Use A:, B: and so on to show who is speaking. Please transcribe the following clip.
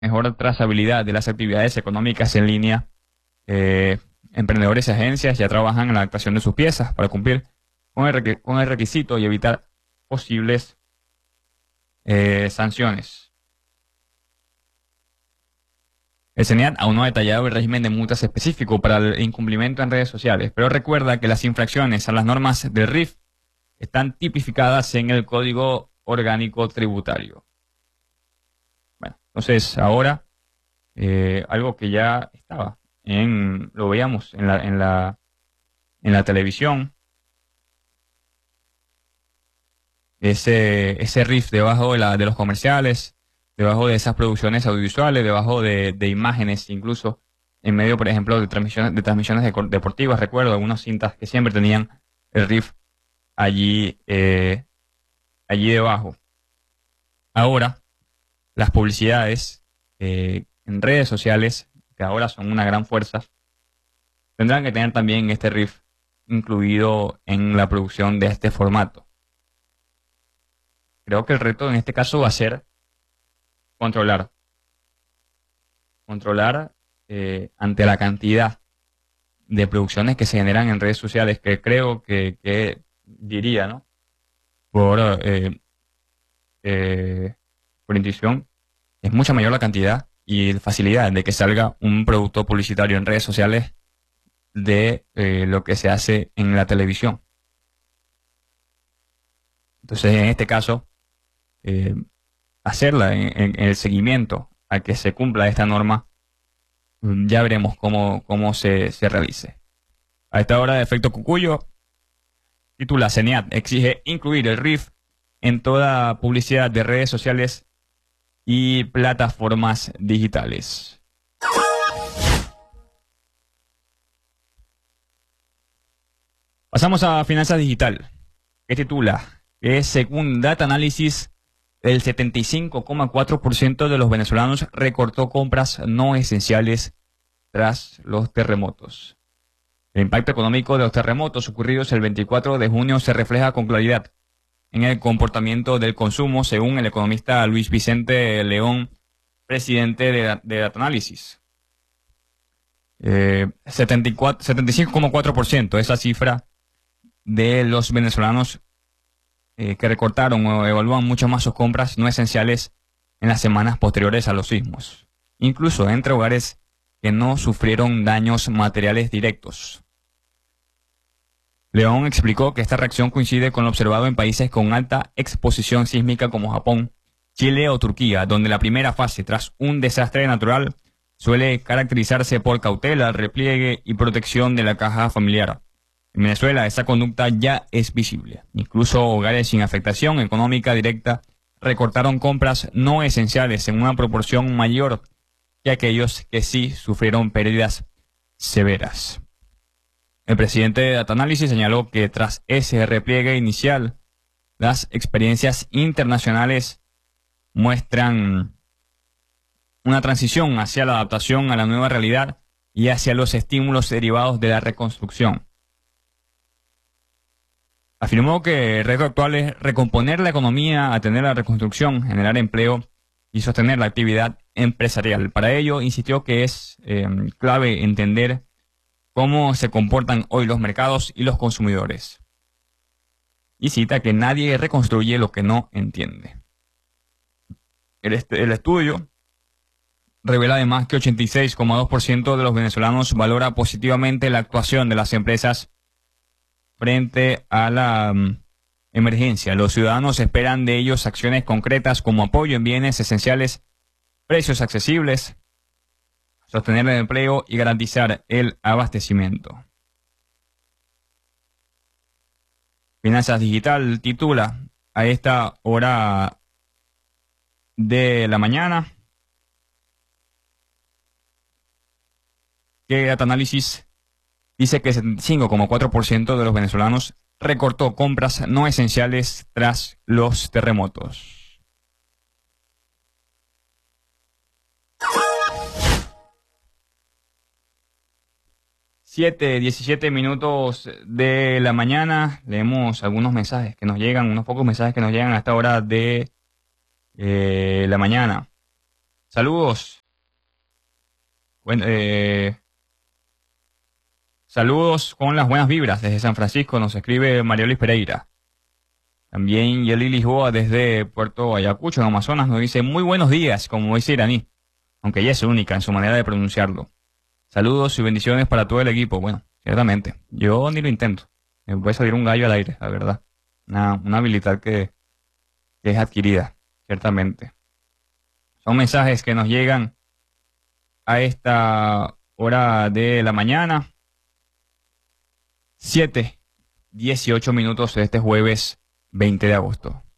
A: mejor trazabilidad de las actividades económicas en línea. Emprendedores y agencias ya trabajan en la adaptación de sus piezas para cumplir con el requisito y evitar posibles sanciones. El CENIAT aún no ha detallado el régimen de multas específico para el incumplimiento en redes sociales, pero recuerda que las infracciones a las normas del RIF están tipificadas en el Código Orgánico Tributario. Bueno, entonces ahora algo que ya estaba lo veíamos en la televisión, ese RIF debajo de los comerciales, debajo de esas producciones audiovisuales, debajo de imágenes, incluso en medio, por ejemplo, de transmisiones deportivas. Recuerdo algunas cintas que siempre tenían el RIF allí debajo. Ahora, las publicidades en redes sociales, que ahora son una gran fuerza, tendrán que tener también este RIF incluido en la producción de este formato. Creo que el reto en este caso va a ser controlar ante la cantidad de producciones que se generan en redes sociales, que creo que diría, ¿no? Por intuición, es mucha mayor la cantidad y facilidad de que salga un producto publicitario en redes sociales de lo que se hace en la televisión. Entonces, en este caso, hacerla en el seguimiento a que se cumpla esta norma, ya veremos cómo se realice. A esta hora de Efecto Cucuyo, titula: CENIAT exige incluir el RIF en toda publicidad de redes sociales y plataformas digitales. Pasamos a Finanzas Digital, que titula que según Data Analysis, el 75,4% de los venezolanos recortó compras no esenciales tras los terremotos. El impacto económico de los terremotos ocurridos el 24 de junio se refleja con claridad en el comportamiento del consumo, según el economista Luis Vicente León, presidente de Data Analysis. 75,4%, esa cifra de los venezolanos que recortaron o evalúan mucho más sus compras no esenciales en las semanas posteriores a los sismos, incluso entre hogares que no sufrieron daños materiales directos. León explicó que esta reacción coincide con lo observado en países con alta exposición sísmica como Japón, Chile o Turquía, donde la primera fase tras un desastre natural suele caracterizarse por cautela, repliegue y protección de la caja familiar. En Venezuela esa conducta ya es visible. Incluso hogares sin afectación económica directa recortaron compras no esenciales en una proporción mayor que aquellos que sí sufrieron pérdidas severas. El presidente de Data Analysis señaló que tras ese repliegue inicial, las experiencias internacionales muestran una transición hacia la adaptación a la nueva realidad y hacia los estímulos derivados de la reconstrucción. Afirmó que el reto actual es recomponer la economía, atender la reconstrucción, generar empleo y sostener la actividad empresarial. Para ello, insistió que es clave entender cómo se comportan hoy los mercados y los consumidores. Y cita que nadie reconstruye lo que no entiende. El estudio revela además que 86,2% de los venezolanos valora positivamente la actuación de las empresas frente a la emergencia. Los ciudadanos esperan de ellos acciones concretas como apoyo en bienes esenciales, precios accesibles, sostener el empleo y garantizar el abastecimiento. Finanzas Digital titula a esta hora de la mañana que Data Analysis dice que el 75,4% de los venezolanos recortó compras no esenciales tras los terremotos. 7:17 de la mañana. Leemos algunos mensajes que nos llegan, unos pocos mensajes que nos llegan a esta hora de la mañana. Saludos. Bueno, saludos con las buenas vibras desde San Francisco, nos escribe María Luis Pereira. También Yeli Lisboa desde Puerto Ayacucho, en Amazonas, nos dice muy buenos días, como dice iraní, aunque ella es única en su manera de pronunciarlo. Saludos y bendiciones para todo el equipo. Bueno, ciertamente, yo ni lo intento. Me puede salir un gallo al aire, la verdad. Una habilidad que es adquirida, ciertamente. Son mensajes que nos llegan a esta hora de la mañana. 7:18 de este jueves 20 de agosto.